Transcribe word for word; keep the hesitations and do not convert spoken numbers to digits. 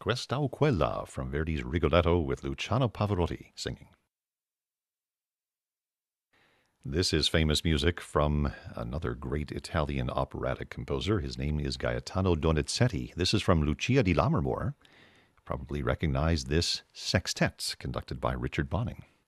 Questa o Quella from Verdi's Rigoletto with Luciano Pavarotti singing. This is famous music from another great Italian operatic composer. His name is Gaetano Donizetti. This is from Lucia di Lammermoor. Probably recognize this sextet conducted by Richard Bonning.